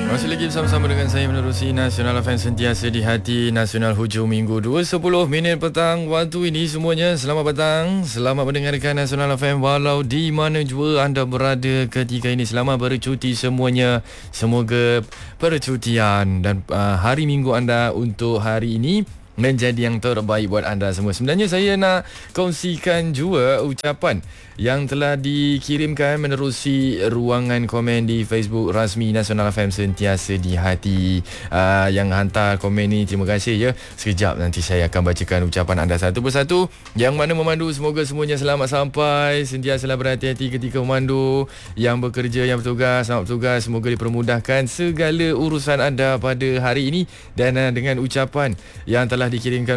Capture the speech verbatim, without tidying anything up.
Masih lagi bersama-sama dengan saya menerusi Nasional F M sentiasa di hati Nasional hujung minggu dua sepuluh minit petang waktu ini semuanya. Selamat petang, selamat mendengarkan Nasional F M walau di mana jua anda berada ketika ini. Selamat bercuti semuanya. Semoga percutian dan uh, hari minggu anda untuk hari ini menjadi yang terbaik buat anda semua. Sebenarnya saya nak kongsikan juga ucapan yang telah dikirimkan menerusi ruangan komen di Facebook rasmi Nasional F M sentiasa di hati. Uh, yang hantar komen ni terima kasih ya. Sekejap nanti saya akan bacakan ucapan anda satu persatu. Yang mana memandu semoga semuanya selamat sampai, sentiasalah berhati-hati ketika memandu. Yang bekerja, yang bertugas, selamat bertugas, semoga dipermudahkan segala urusan anda pada hari ini. Dan uh, dengan ucapan yang telah dikirimkan